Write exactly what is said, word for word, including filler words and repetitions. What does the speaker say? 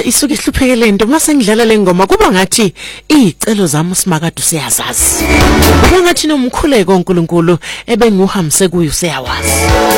isuke ihlupheke lento mase ngidlala le ngoma kuba ngathi izicelo zami usimakade usiyazazi. Kuba ngathi nomkhuleko uNkulunkulu ebenguhamse kuyo usiyawazi.